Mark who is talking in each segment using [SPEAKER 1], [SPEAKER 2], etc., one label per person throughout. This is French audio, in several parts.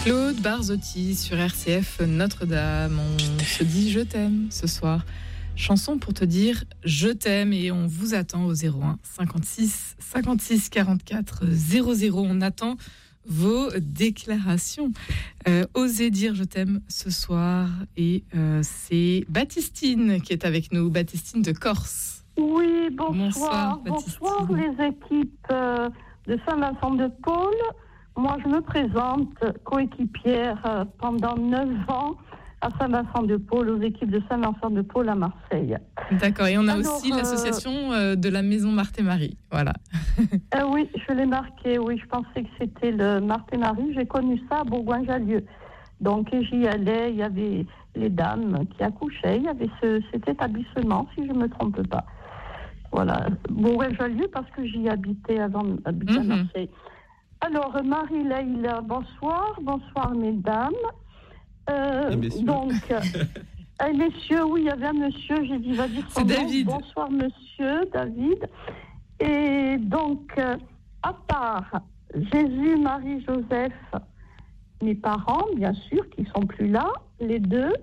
[SPEAKER 1] Claude Barzotti sur RCF Notre-Dame. On se dit je t'aime ce soir. Chanson pour te dire je t'aime et on vous attend au 01 56 56 44 00. On attend vos déclarations. Osez dire je t'aime ce soir et c'est Baptistine qui est avec nous. Baptistine de Corse.
[SPEAKER 2] Oui, bonsoir. Bonsoir les équipes de Saint-Vincent-de-Paul. Moi, je me présente coéquipière pendant 9 ans à Saint-Vincent-de-Paul, aux équipes de Saint-Vincent-de-Paul à Marseille.
[SPEAKER 1] D'accord, et on a aussi l'association de la Maison Marthe et Marie, voilà.
[SPEAKER 2] Oui, je l'ai marqué, oui, je pensais que c'était le Marthe et Marie. J'ai connu ça à Bourgoin-Jallieu. Donc, j'y allais, il y avait les dames qui accouchaient, il y avait cet établissement, si je ne me trompe pas. Voilà, Bourgoin-Jallieu, parce que j'y habitais avant d'habiter à Marseille. Alors, Marie-Laïla, bonsoir mesdames. Donc, messieurs, oui, il y avait un monsieur, j'ai dit, va dire son nom.
[SPEAKER 1] David.
[SPEAKER 2] Bonsoir monsieur, David. Et donc, à part Jésus, Marie, Joseph, mes parents, bien sûr, qui sont plus là, les deux,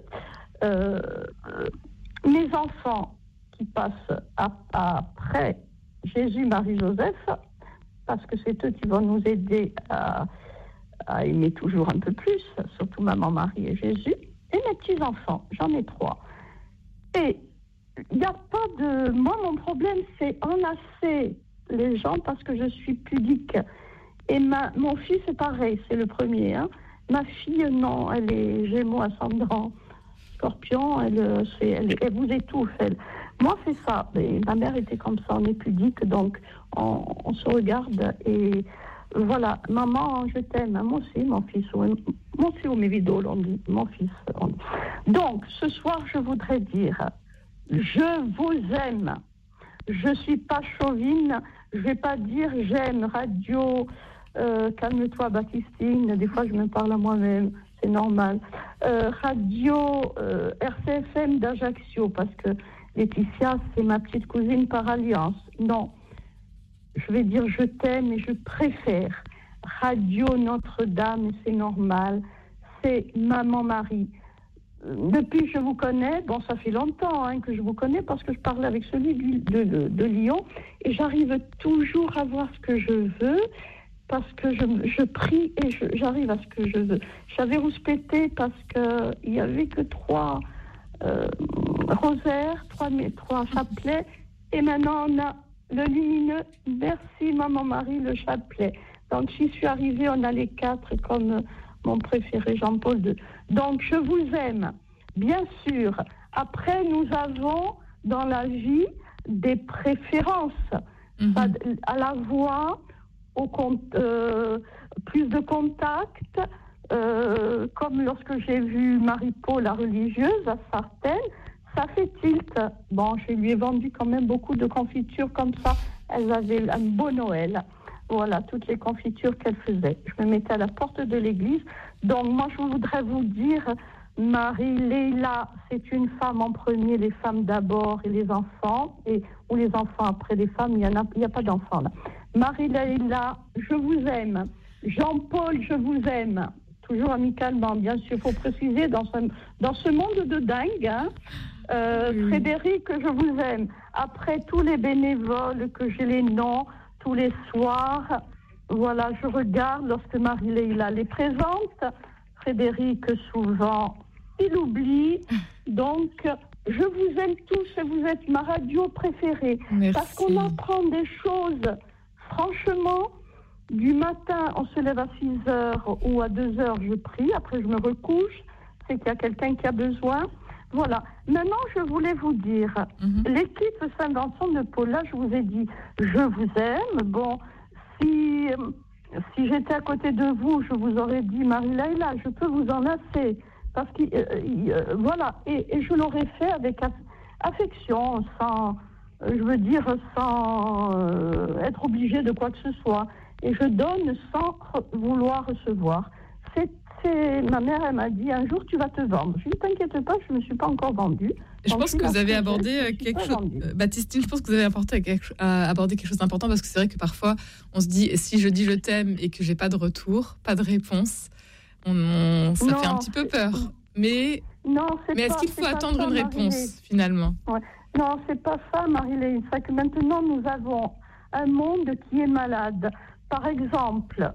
[SPEAKER 2] mes enfants qui passent après Jésus, Marie, Joseph, parce que c'est eux qui vont nous aider à aimer toujours un peu plus, surtout maman, Marie et Jésus, et mes petits-enfants, j'en ai 3. Et il n'y a pas de... Moi, mon problème, c'est enlacer les gens parce que je suis pudique. Et mon fils, c'est pareil, c'est le premier. Hein. Ma fille, non, elle est Gémeaux ascendant Scorpion, elle vous étouffe, elle. Moi, c'est ça. Et ma mère était comme ça, on est pudique, donc on se regarde et voilà. Maman, je t'aime. Moi aussi, mon fils. Mon fils, mes vidéos, on dit. Mon fils. Donc, ce soir, je voudrais dire, je vous aime. Je suis pas chauvine. Je vais pas dire j'aime radio. Calme-toi, Baptistine. Des fois, je me parle à moi-même. C'est normal. Radio RCFM d'Ajaccio, parce que Laetitia, c'est ma petite cousine par alliance. Non, je vais dire je t'aime et je préfère Radio Notre-Dame, c'est normal, c'est Maman Marie. Depuis que je vous connais, bon, ça fait longtemps que je vous connais parce que je parle avec celui de Lyon et j'arrive toujours à voir ce que je veux parce que je prie et j'arrive à ce que je veux. J'avais rouspété parce qu'il n'y avait que 3 rosaires, 3 chapelets, et maintenant on a le lumineux. Merci Maman Marie, le chapelet. Donc j'y suis arrivée, on a les 4 comme mon préféré Jean-Paul II. Donc je vous aime, bien sûr. Après nous avons dans la vie des préférences, à la voix, plus de contact. Comme lorsque j'ai vu Marie-Paul, la religieuse, à Sartène, ça fait tilt. Bon, je lui ai vendu quand même beaucoup de confitures comme ça. Elle avait un beau Noël. Voilà, toutes les confitures qu'elle faisait. Je me mettais à la porte de l'église. Donc, moi, je voudrais vous dire, Marie-Leila, c'est une femme en premier, les femmes d'abord et les enfants, ou les enfants après les femmes, il n'y a pas d'enfants là. Marie-Leila, je vous aime. Jean-Paul, je vous aime. Toujours amicalement, bien sûr, il faut préciser, dans ce monde de dingue, Frédéric, je vous aime. Après tous les bénévoles que j'ai les noms, tous les soirs, voilà, je regarde lorsque Marie-Leila les présente. Frédéric, souvent, il oublie. Donc, je vous aime tous et vous êtes ma radio préférée.
[SPEAKER 1] Merci.
[SPEAKER 2] Parce qu'on apprend des choses, franchement. Du matin, on se lève à 6h ou à 2h, je prie. Après, je me recouche. C'est qu'il y a quelqu'un qui a besoin. Voilà. Maintenant, je voulais vous dire, l'équipe Saint-Vincent-de-Paul, là, je vous ai dit, je vous aime. Bon, si j'étais à côté de vous, je vous aurais dit, Marie-Laïla, je peux vous enlacer. Parce que, voilà. Et je l'aurais fait avec affection, sans être obligée de quoi que ce soit. Et je donne sans vouloir recevoir. Ma mère, elle m'a dit, un jour, tu vas te vendre. Je ne t'inquiète pas, je ne me suis pas encore vendue.
[SPEAKER 1] Je pense que vous avez abordé quelque chose... Baptistine, je pense que vous avez abordé quelque chose d'important, parce que c'est vrai que parfois, on se dit, si je dis je t'aime et que je n'ai pas de retour, pas de réponse, Ça fait un petit peu peur. Mais est-ce qu'il faut attendre une réponse, finalement ?
[SPEAKER 2] Non, c'est pas ça, Marie-Léine. C'est que maintenant, nous avons un monde qui est malade. Par exemple,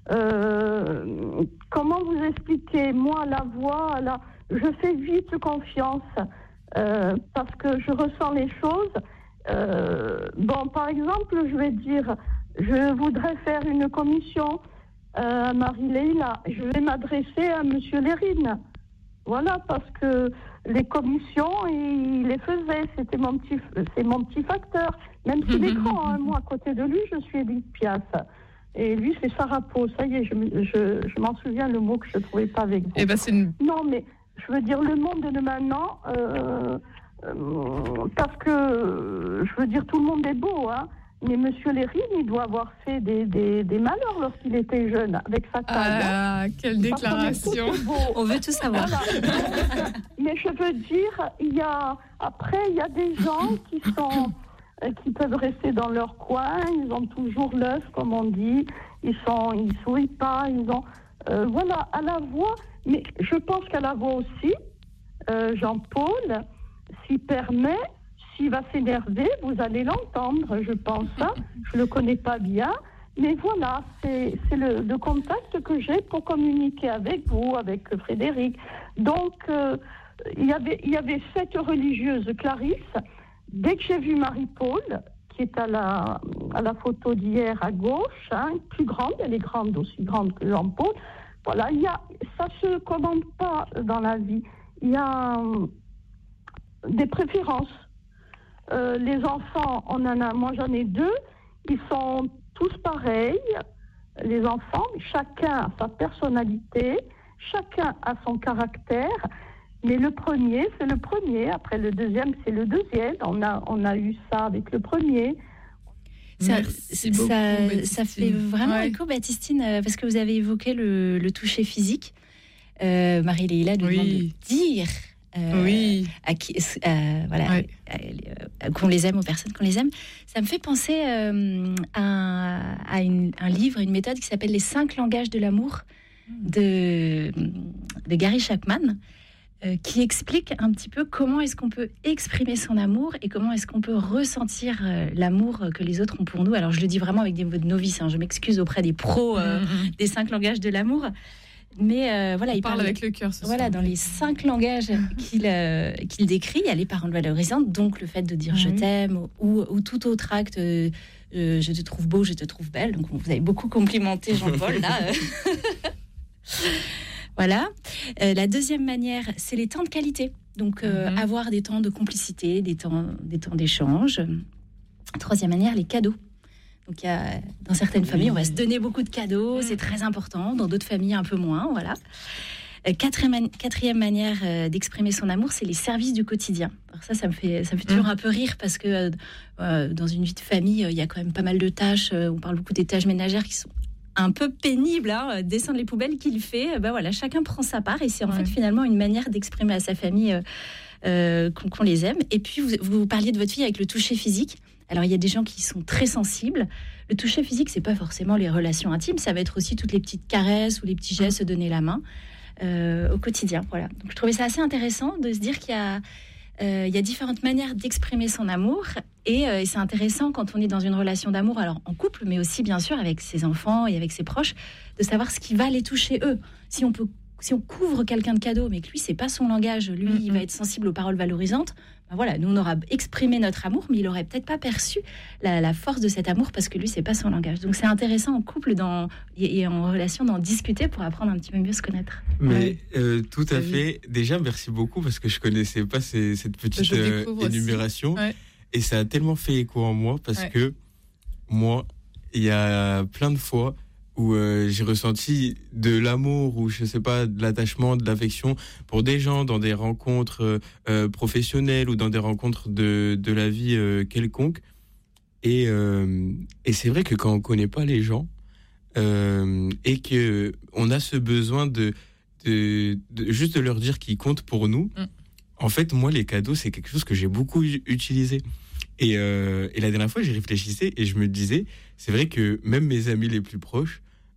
[SPEAKER 2] comment vous expliquer ? Moi, la voix, je fais vite confiance parce que je ressens les choses. Par exemple, je vais dire, je voudrais faire une commission à Marie-Léine. Je vais m'adresser à Monsieur Lérine. Voilà, parce que les commissions, il les faisait. C'est mon petit facteur. Même s'il est grand, moi, à côté de lui, je suis Edith Piaf. Et lui, c'est Sarah Pau. Ça y est, je m'en souviens le mot que je ne trouvais pas avec vous. Non, mais je veux dire, le monde de maintenant, parce que, je veux dire, tout le monde est beau, hein. Mais Monsieur Lérine, il doit avoir fait des malheurs lorsqu'il était jeune, avec sa taille.
[SPEAKER 1] Ah, quelle déclaration!
[SPEAKER 3] On veut tout savoir.
[SPEAKER 2] Voilà. Mais je veux dire, il y a des gens qui peuvent rester dans leur coin, ils ont toujours l'œuf, comme on dit, ils sourient pas, à la voix. Mais je pense qu'à la voix aussi, Jean-Paul, s'il permet, s'il va s'énerver, vous allez l'entendre, je pense. Je le connais pas bien, mais voilà, c'est le contact que j'ai pour communiquer avec vous, avec Frédéric. Donc, il y avait cette religieuse Clarisse. Dès que j'ai vu Marie-Paul, qui est à la photo d'hier à gauche, plus grande, elle est grande, aussi grande que Jean-Paul. Voilà, ça se commande pas dans la vie. Il y a des préférences. Les enfants, moi j'en ai 2, ils sont tous pareils, les enfants, chacun a sa personnalité, chacun a son caractère, mais le premier, c'est le premier, après le deuxième, c'est le deuxième, on a eu ça avec le premier.
[SPEAKER 3] Ça fait vraiment écho, Baptistine, parce que vous avez évoqué le toucher physique. Marie-Léila nous demande de dire qu'on les aime, aux personnes qu'on les aime. Ça me fait penser à un livre, une méthode qui s'appelle Les 5 langages de l'amour de Gary Chapman, qui explique un petit peu comment est-ce qu'on peut exprimer son amour et comment est-ce qu'on peut ressentir l'amour que les autres ont pour nous. Alors je le dis vraiment avec des mots de novice, je m'excuse auprès des pros des 5 langages de l'amour. Mais il parle
[SPEAKER 1] avec le cœur.
[SPEAKER 3] Dans les 5 langages qu'il décrit, il y a les paroles valorisantes, donc le fait de dire je t'aime ou tout autre acte, je te trouve beau, je te trouve belle. Donc vous avez beaucoup complimenté Jean-Paul là. Voilà. La deuxième manière, c'est les temps de qualité. Donc avoir des temps de complicité, des temps d'échange. Troisième manière, les cadeaux. Donc, dans certaines familles, on va se donner beaucoup de cadeaux, c'est très important. Dans d'autres familles, un peu moins, voilà. Quatrième manière d'exprimer son amour, c'est les services du quotidien. Alors ça me fait toujours un peu rire parce que dans une vie de famille, il y a quand même pas mal de tâches. On parle beaucoup des tâches ménagères qui sont un peu pénibles. Descendre les poubelles qu'il fait, chacun prend sa part et c'est en fait finalement une manière d'exprimer à sa famille qu'on les aime. Et puis, vous parliez de votre fille avec le toucher physique. Alors, il y a des gens qui sont très sensibles. Le toucher physique, c'est pas forcément les relations intimes. Ça va être aussi toutes les petites caresses ou les petits gestes, donner la main au quotidien. Voilà. Donc, je trouvais ça assez intéressant de se dire qu'il y a différentes manières d'exprimer son amour. Et c'est intéressant quand on est dans une relation d'amour, alors en couple, mais aussi, bien sûr, avec ses enfants et avec ses proches, de savoir ce qui va les toucher, eux. Si on couvre quelqu'un de cadeaux, mais que lui, c'est pas son langage, lui, il va être sensible aux paroles valorisantes, nous, on aura exprimé notre amour, mais il aurait peut-être pas perçu la force de cet amour parce que lui, c'est pas son langage. Donc, c'est intéressant en couple et en relation d'en discuter pour apprendre un petit peu mieux se connaître.
[SPEAKER 4] Mais tout à fait. Déjà, merci beaucoup parce que je connaissais pas cette petite énumération. Et ça a tellement fait écho en moi parce que moi, il y a plein de fois où j'ai ressenti de l'amour ou je sais pas, de l'attachement, de l'affection pour des gens dans des rencontres professionnelles ou dans des rencontres de la vie quelconque. Et c'est vrai que quand on connaît pas les gens et que on a ce besoin de juste de leur dire qu'ils comptent pour nous. En fait, moi, les cadeaux, c'est quelque chose que j'ai beaucoup utilisé. Et la dernière fois, j'y réfléchissais et je me disais, c'est vrai que même mes amis les plus proches,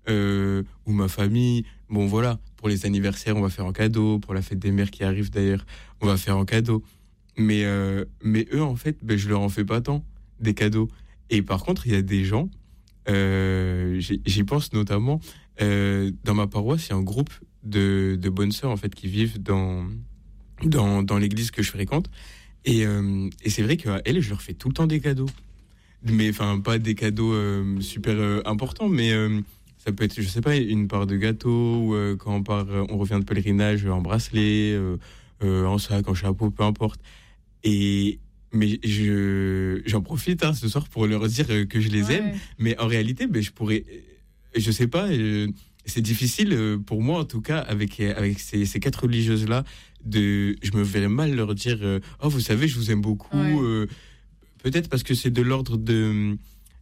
[SPEAKER 4] ou ma famille. Bon, voilà, pour les anniversaires, on va faire en cadeau. Pour la fête des mères qui arrive d'ailleurs, on va faire en cadeau. Mais eux, en fait, je leur en fais pas tant des cadeaux. Et par contre, il y a des gens, j'y pense notamment, dans ma paroisse, il y a un groupe de bonnes sœurs en fait, qui vivent dans l'église que je fréquente. Et c'est vrai qu'à elles, je leur fais tout le temps des cadeaux. Mais enfin, pas des cadeaux super importants, mais ça peut être, je sais pas, une part de gâteau, ou quand on revient de pèlerinage, en bracelet, en sac, en chapeau, peu importe. Mais j'en profite ce soir pour leur dire que je les aime. Mais en réalité, je sais pas, c'est difficile pour moi en tout cas avec ces 4 religieuses-là. Je me verrais mal leur dire oh, vous savez, je vous aime beaucoup. Peut-être parce que c'est de l'ordre de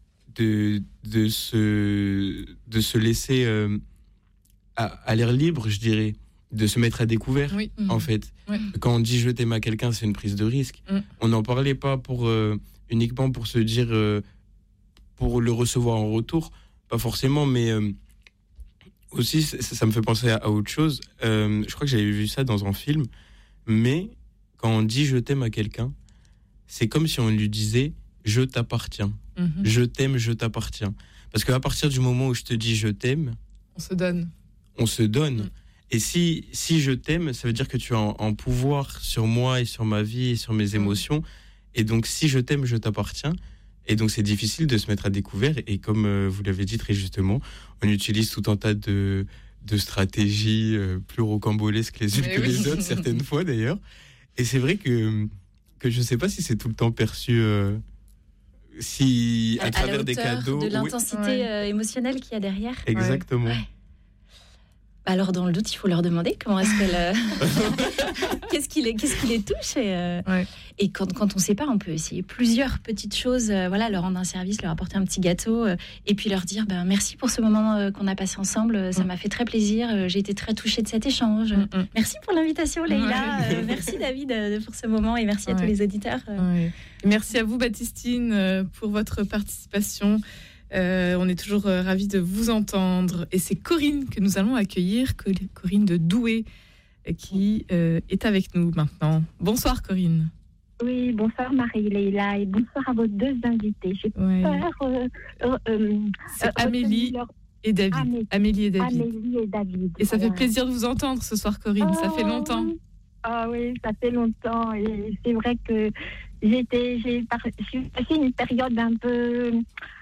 [SPEAKER 4] se laisser à l'air libre, je dirais. De se mettre à découvert, en fait. Quand on dit je t'aime à quelqu'un, c'est une prise de risque. On n'en parlait pas uniquement pour se dire, pour le recevoir en retour, pas forcément, mais aussi, ça me fait penser à autre chose. Je crois que j'avais vu ça dans un film, mais quand on dit je t'aime à quelqu'un, c'est comme si on lui disait je t'appartiens. Je t'aime, je t'appartiens. Parce qu'à partir du moment où je te dis je t'aime, on se donne. Et si je t'aime, ça veut dire que tu as un pouvoir sur moi et sur ma vie et sur mes émotions. Et donc, si je t'aime, je t'appartiens. Et donc, c'est difficile de se mettre à découvert. Et comme vous l'avez dit très justement, on utilise tout un tas de stratégies plus rocambolesques les unes que les autres, certaines fois d'ailleurs. Et c'est vrai que je ne sais pas si c'est tout le temps perçu... si à travers des cadeaux...
[SPEAKER 3] de l'intensité émotionnelle qu'il y a derrière.
[SPEAKER 4] Exactement.
[SPEAKER 3] Ouais. Alors, dans le doute, il faut leur demander comment est-ce qu'elle... qu'est-ce qui les touche et quand on ne sait pas, on peut essayer plusieurs petites choses, leur rendre un service, leur apporter un petit gâteau, et puis leur dire merci pour ce moment qu'on a passé ensemble, ça m'a fait très plaisir, j'ai été très touchée de cet échange. Merci pour l'invitation, Leïla, merci David pour ce moment, et merci à tous les auditeurs.
[SPEAKER 1] Merci à vous, Baptistine, pour votre participation. On est toujours ravis de vous entendre. Et c'est Corinne que nous allons accueillir, Corinne de Douai, qui est avec nous maintenant. Bonsoir Corinne.
[SPEAKER 5] Oui, bonsoir Marie-Leïla et bonsoir à vos 2 invités. J'ai peur...
[SPEAKER 1] c'est Amélie et David. Amélie et
[SPEAKER 5] David.
[SPEAKER 1] Et ça fait plaisir de vous entendre ce soir, Corinne. Ça fait longtemps.
[SPEAKER 5] Ah oui, ça fait longtemps. Et c'est vrai que j'ai passé une période un peu,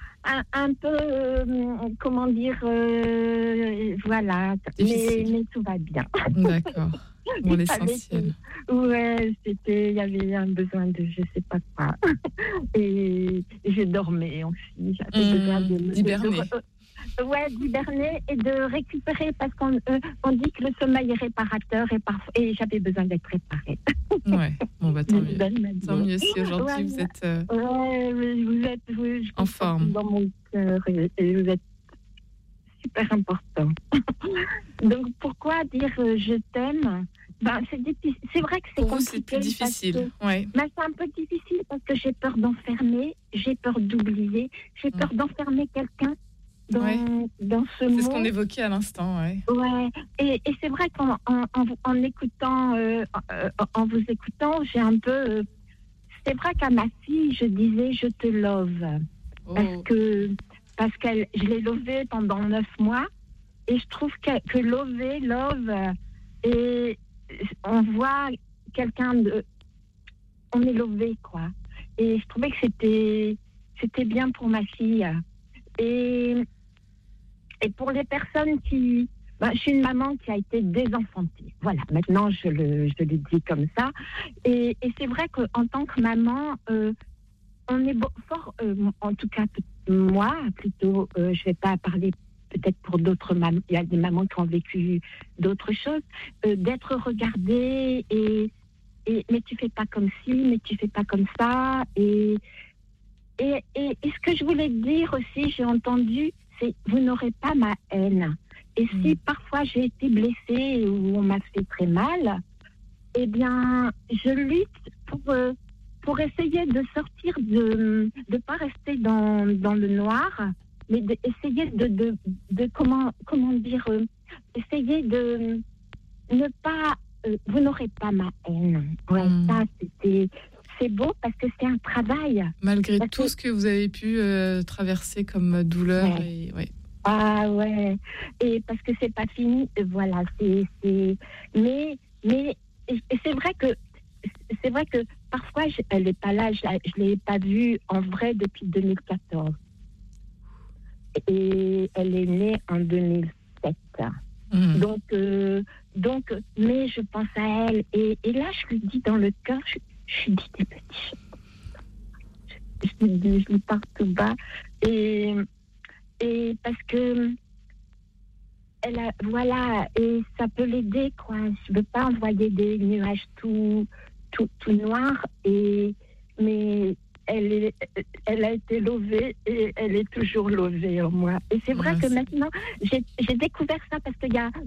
[SPEAKER 5] comment dire, voilà. Mais tout va bien.
[SPEAKER 1] D'accord. Bon, l'essentiel.
[SPEAKER 5] Ouais, il y avait un besoin de je sais pas quoi. Et je dormais aussi. J'avais besoin
[SPEAKER 1] d'hiberner.
[SPEAKER 5] D'hiberner et de récupérer parce qu'on dit que le sommeil est réparateur et j'avais besoin d'être réparée.
[SPEAKER 1] Ouais, bon tant mieux. Tant mieux si aujourd'hui vous êtes, en forme.
[SPEAKER 5] Dans mon cœur et vous êtes super important. Donc pourquoi dire je t'aime? C'est vrai que c'est
[SPEAKER 1] pour vous c'est plus difficile.
[SPEAKER 5] C'est un peu difficile parce que j'ai peur d'enfermer, j'ai peur d'oublier, j'ai peur d'enfermer quelqu'un dans ce mot.
[SPEAKER 1] C'est ce qu'on évoquait à l'instant,
[SPEAKER 5] et c'est vrai qu'en écoutant, en vous écoutant, j'ai un peu... c'est vrai qu'à ma fille, je disais « je te love ». Parce que je l'ai lovée pendant 9 mois, et je trouve que love, et on voit quelqu'un de... on est lové, quoi. Et je trouvais que c'était bien pour ma fille. Et pour les personnes qui... je suis une maman qui a été désenfantée. Voilà, maintenant je le dis comme ça. Et c'est vrai qu'en tant que maman, on est fort, en tout cas moi, plutôt, je ne vais pas parler peut-être pour d'autres mamans, il y a des mamans qui ont vécu d'autres choses, d'être regardée mais tu fais pas comme ci, mais tu fais pas comme ça. Et ce que je voulais dire aussi, j'ai entendu, c'est vous n'aurez pas ma haine. Et si parfois j'ai été blessée ou on m'a fait très mal, eh bien, je lutte pour essayer de sortir, de ne pas rester dans le noir essayer de comment dire, essayer de ne pas, vous n'aurez pas ma haine. Ouais, ça, c'est beau parce que c'est un travail.
[SPEAKER 1] Malgré tout ce que vous avez pu traverser comme douleur.
[SPEAKER 5] Ouais. Ah ouais, et parce que c'est pas fini, voilà, mais c'est vrai que parfois elle n'est pas là, je l'ai pas vue en vrai depuis 2014 et elle est née en 2007. Donc, mais je pense à elle et là je lui dis dans le cœur, je lui dis des petits choses, je lui parle tout bas et parce que voilà, et ça peut l'aider, quoi. Je veux pas envoyer des nuages tout noirs, mais elle a été lovée et elle est toujours lovée en moi. Et c'est vrai que maintenant, j'ai découvert ça parce qu'il y a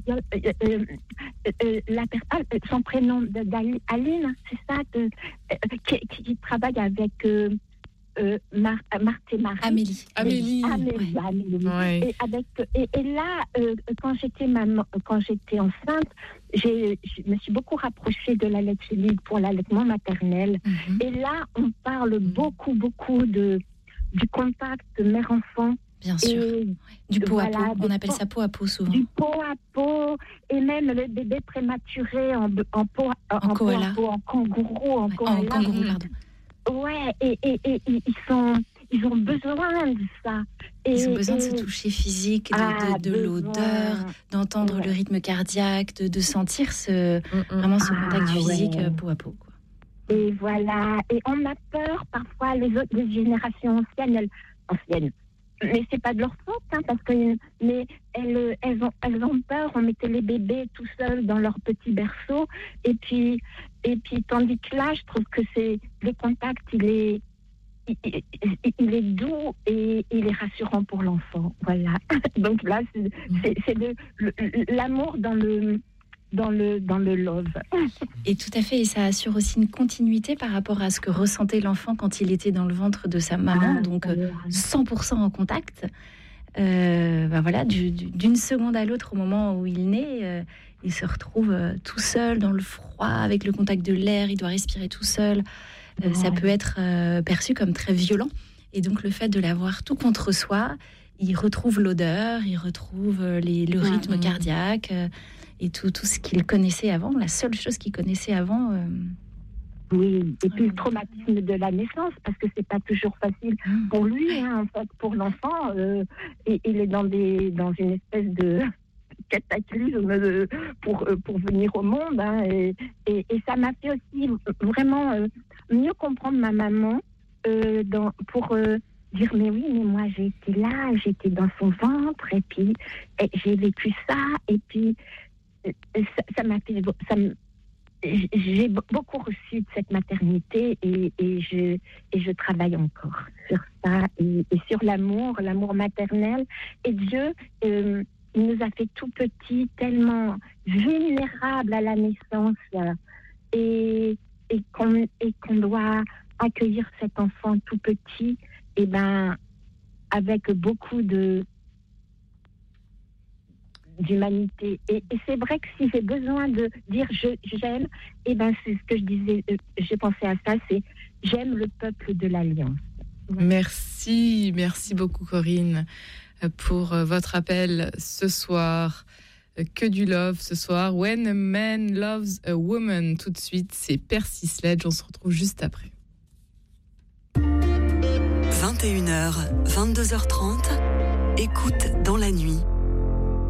[SPEAKER 5] son prénom d'Aline, c'est ça, qui travaille avec Marthe et Marie.
[SPEAKER 1] Amélie.
[SPEAKER 5] Ouais. Et là, quand j'étais enceinte, je me suis beaucoup rapprochée de la laite libre pour l'allaitement maternel. Et là, on parle beaucoup du contact mère-enfant.
[SPEAKER 3] Bien sûr. Du pot à peau. On appelle ça pot à peau souvent.
[SPEAKER 5] Du pot à peau. Et même le bébé prématuré en pot à peau, en kangourou. En
[SPEAKER 3] kangourou, pardon.
[SPEAKER 5] Ouais, et ils ont besoin de ça.
[SPEAKER 3] Ils ont besoin de se toucher physique, de l'odeur, d'entendre le rythme cardiaque, de sentir vraiment ce contact physique peau à peau, quoi.
[SPEAKER 5] Et voilà. Et on a peur parfois, les générations anciennes. Mais c'est pas de leur faute, parce que elles ont peur. On mettait les bébés tout seuls dans leur petit berceau, et puis tandis que là, je trouve que le contact, il est doux et il est rassurant pour l'enfant. Voilà. Donc là, c'est l'amour dans le love.
[SPEAKER 3] Et tout à fait, et ça assure aussi une continuité par rapport à ce que ressentait l'enfant quand il était dans le ventre de sa maman, donc 100% en contact. Voilà, d'une seconde à l'autre, au moment où il naît, il se retrouve tout seul dans le froid, avec le contact de l'air, il doit respirer tout seul. Ça peut être perçu comme très violent. Et donc le fait de l'avoir tout contre soi, il retrouve l'odeur, il retrouve le rythme cardiaque, et tout ce qu'il connaissait avant, la seule chose qu'il connaissait avant.
[SPEAKER 5] Oui, et puis le traumatisme de la naissance, parce que c'est pas toujours facile pour lui, en fait, pour l'enfant. Et il est dans une espèce de cataclysme pour venir au monde. Et ça m'a fait aussi vraiment mieux comprendre ma maman pour dire mais moi j'ai été là, j'étais dans son ventre, et puis j'ai vécu ça, et puis ça m'a fait j'ai beaucoup reçu de cette maternité, et je travaille encore sur ça, et sur l'amour maternel. Et Dieu il nous a fait tout petits, tellement vulnérables à la naissance, et qu'on doit accueillir cet enfant tout petit, et avec beaucoup d'humanité. Et c'est vrai que si j'ai besoin de dire j'aime, c'est ce que je disais, j'ai pensé à ça, c'est j'aime le peuple de l'Alliance.
[SPEAKER 1] Merci beaucoup Corinne pour votre appel ce soir. Que du love ce soir. When a Man Loves a Woman. Tout de suite, c'est Percy Sledge. On se retrouve juste après.
[SPEAKER 6] 21h, 22h30. Écoute dans la nuit.